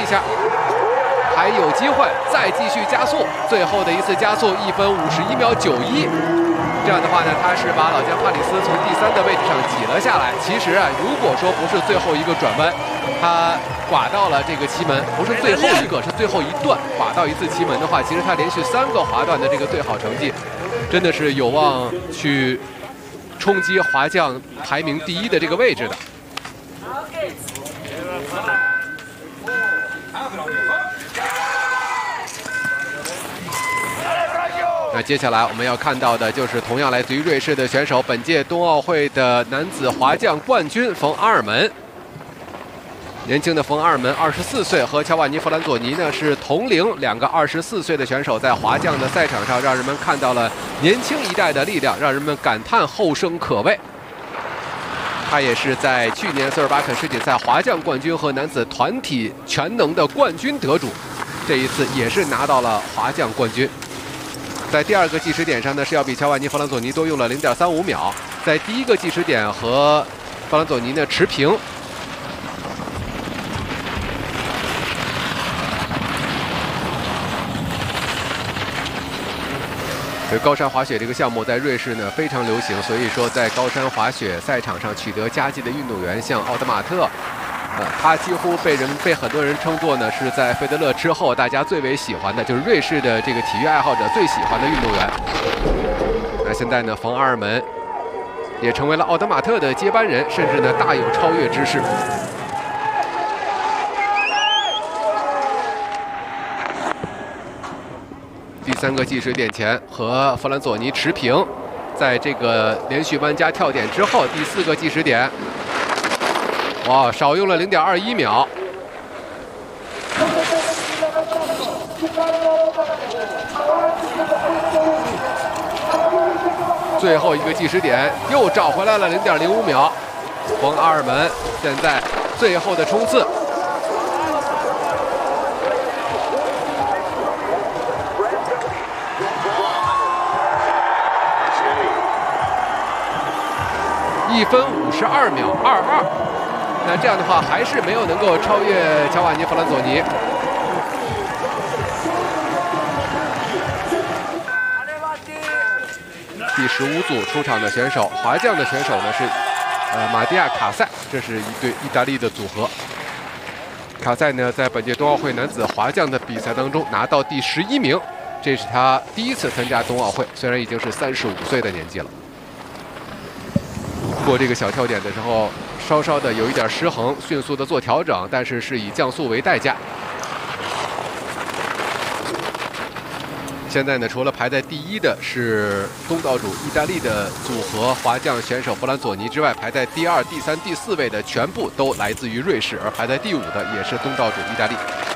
下，还有机会再继续加速。最后的一次加速1分51秒91。这样的话呢，他是把老将帕里斯从第3的位置上挤了下来。其实啊，如果说不是最后一个转弯，他刮到了这个旗门，不是最后一个，是最后一段刮到一次旗门的话，其实他连续3个滑段的这个最好成绩，真的是有望去冲击滑降排名第1的这个位置的。那接下来我们要看到的就是同样来自于瑞士的选手，本届冬奥会的男子滑降冠军冯阿尔门。年轻的冯阿尔门24岁，和乔瓦尼·弗兰佐尼呢是同龄，2个24岁的选手在滑降的赛场上，让人们看到了年轻一代的力量，让人们感叹后生可畏。他也是在去年瑟尔巴肯世锦赛滑降冠军和男子团体全能的冠军得主，这一次也是拿到了滑降冠军。在第2个计时点上呢，是要比乔瓦尼·弗兰佐尼多用了0.35秒。在第1个计时点和弗兰佐尼呢持平。这高山滑雪这个项目在瑞士呢非常流行，所以说在高山滑雪赛场上取得佳绩的运动员，像奥德马特。他几乎被很多人称作呢是在费德勒之后大家最为喜欢的，就是瑞士的这个体育爱好者最喜欢的运动员。那现在呢，冯阿尔门也成为了奥德马特的接班人，甚至呢大有超越之势。第3个计时点前和弗兰佐尼持平，在这个连续弯加跳点之后，第4个计时点。哇，少用了0.21秒。最后一个计时点又找回来了0.05秒。冯阿尔门现在最后的冲刺。1分52秒22。那这样的话，还是没有能够超越乔瓦尼·弗兰佐尼。第15组出场的选手，滑降的选手呢是马蒂亚·卡塞，这是一对意大利的组合。卡塞呢在本届冬奥会男子滑降的比赛当中拿到第11名，这是他第1次参加冬奥会，虽然已经是35岁的年纪了。过这个小跳点的时候，稍稍的有一点失衡，迅速的做调整，但是是以降速为代价。现在呢，除了排在第1的是东道主意大利的组合滑降选手弗兰佐尼之外，排在第2、第3、第4位的全部都来自于瑞士，而排在第5的也是东道主意大利。